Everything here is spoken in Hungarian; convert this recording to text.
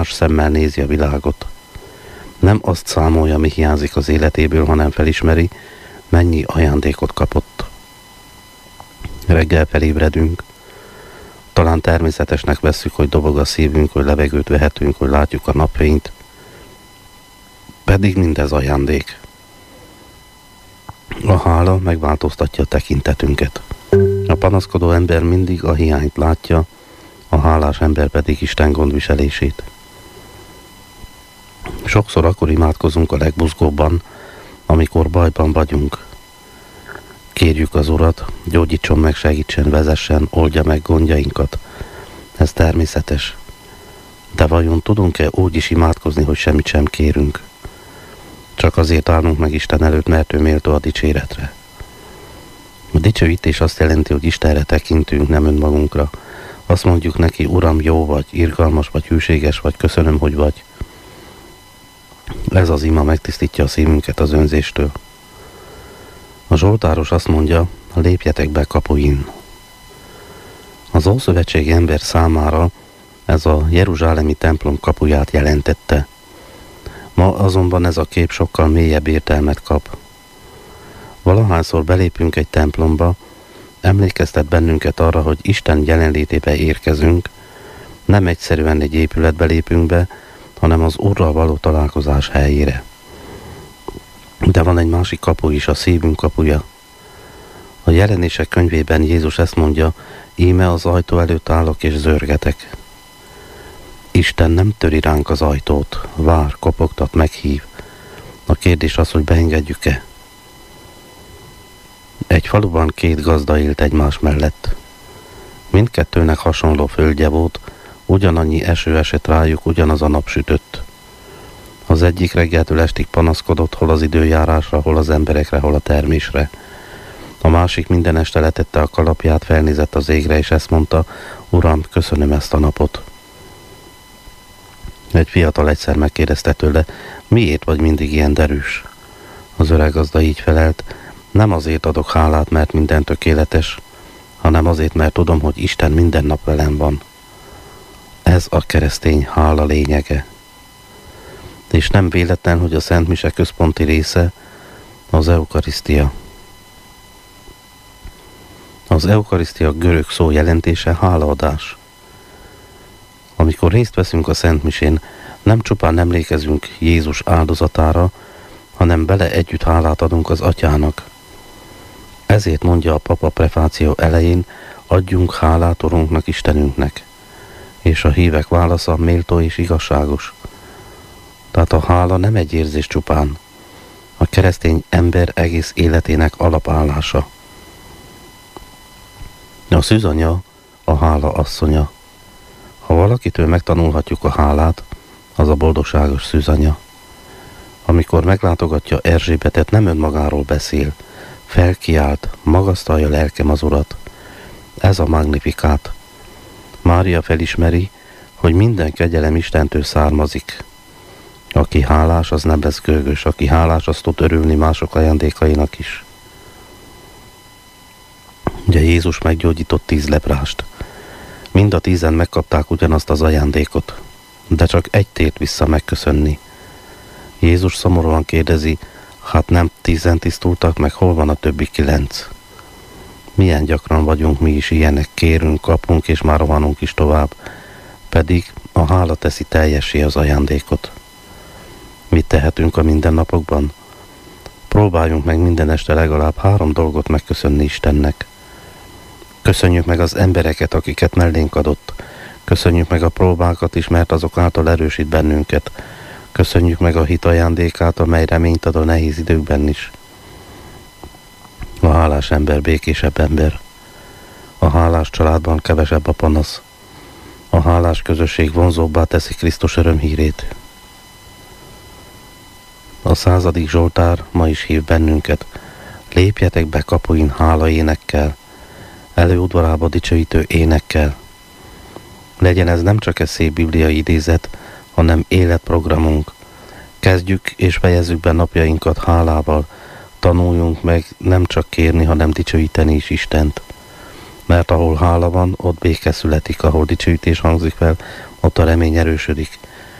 szemmel nézi a világot. Nem azt számolja, mi hiányzik az életéből, hanem felismeri, mennyi ajándékot kapott. Reggel felébredünk. Talán természetesnek vesszük, hogy dobog a szívünk, hogy levegőt vehetünk, hogy látjuk a napfényt. Pedig mindez ajándék. A hála megváltoztatja a tekintetünket. A panaszkodó ember mindig a hiányt látja, a hálás ember pedig Isten gondviselését. Sokszor akkor imádkozunk a legbuzgóbban, amikor bajban vagyunk. Kérjük az Urat, gyógyítson meg, segítsen, vezessen, oldja meg gondjainkat. Ez természetes. De vajon tudunk-e úgy is imádkozni, hogy semmit sem kérünk? Csak azért állunk meg Isten előtt, mert ő méltó a dicséretre. A dicsőítés azt jelenti, hogy Istenre tekintünk, nem önmagunkra. Azt mondjuk neki, Uram, jó vagy, irgalmas vagy, hűséges vagy, köszönöm, hogy vagy. Ez az ima megtisztítja a szívünket az önzéstől. A zsoltáros azt mondja, lépjetek be kapuin. Az ószövetségi ember számára ez a jeruzsálemi templom kapuját jelentette. Ma azonban ez a kép sokkal mélyebb értelmet kap. Valahányszor belépünk egy templomba, emlékeztet bennünket arra, hogy Isten jelenlétébe érkezünk, nem egyszerűen egy épületbe lépünk be, hanem az Úrral való találkozás helyére. De van egy másik kapu is, a szívünk kapuja. A Jelenések könyvében Jézus ezt mondja, íme az ajtó előtt állok és zörgetek. Isten nem töri ránk az ajtót, vár, kopogtat, meghív. A kérdés az, hogy beengedjük-e. Egy faluban két gazda élt egymás mellett. Mindkettőnek hasonló földje volt, ugyanannyi eső esett rájuk, ugyanaz a nap sütött. Az egyik reggeltől estig panaszkodott, hol az időjárásra, hol az emberekre, hol a termésre. A másik minden este letette a kalapját, felnézett az égre, és ezt mondta, Uram, köszönöm ezt a napot. Egy fiatal egyszer megkérdezte tőle, miért vagy mindig ilyen derűs? Az öreg gazda így felelt, nem azért adok hálát, mert minden tökéletes, hanem azért, mert tudom, hogy Isten minden nap velem van. Ez a keresztény hála lényege. És nem véletlen, hogy a Szent Mise központi része az eukarisztia. Az eukarisztia görög szó jelentése hálaadás. Amikor részt veszünk a Szent Misén, nem csupán emlékezünk Jézus áldozatára, hanem bele együtt hálát adunk az Atyának. Ezért mondja a papa prefáció elején, adjunk hálát Urunknak, Istenünknek. És a hívek válasza méltó és igazságos. Tehát a hála nem egy érzés csupán. A keresztény ember egész életének alapállása. A szűzanya a hála asszonya. Ha valakitől megtanulhatjuk a hálát, az a boldogságos szűzanya. Amikor meglátogatja Erzsébetet, nem önmagáról beszél, felkiált, magasztalja lelkem az Urat. Ez a Magnifikát. Mária felismeri, hogy minden kegyelem Istentől származik. Aki hálás, az nem lesz gőgös, aki hálás, az tud örülni mások ajándékainak is. Ugye Jézus meggyógyított 10 leprást. Mind a 10-en megkapták ugyanazt az ajándékot, de csak egy tért vissza megköszönni. Jézus szomorúan kérdezi, hát nem 10-en tisztultak meg, hol van a többi 9? Milyen gyakran vagyunk mi is ilyenek, kérünk, kapunk, és már rohanunk is tovább, pedig a hála teszi teljessé az ajándékot. Mit tehetünk a mindennapokban? Próbáljunk meg minden este legalább 3 dolgot megköszönni Istennek. Köszönjük meg az embereket, akiket mellénk adott. Köszönjük meg a próbákat is, mert azok által erősít bennünket. Köszönjük meg a hit ajándékát, amely reményt ad a nehéz időkben is. A hálás ember békésebb ember. A hálás családban kevesebb a panasz. A hálás közösség vonzóbbá teszi Krisztus örömhírét. A 100. Zsoltár ma is hív bennünket. Lépjetek be kapuin hála énekkel, előudvarába dicsőítő énekkel. Legyen ez nem csak egy szép bibliai idézet, hanem életprogramunk. Kezdjük és fejezzük be napjainkat hálával. Tanuljunk meg nem csak kérni, hanem dicsőíteni is Istent. Mert ahol hála van, ott béke születik, ahol dicsőítés hangzik fel, ott a remény erősödik.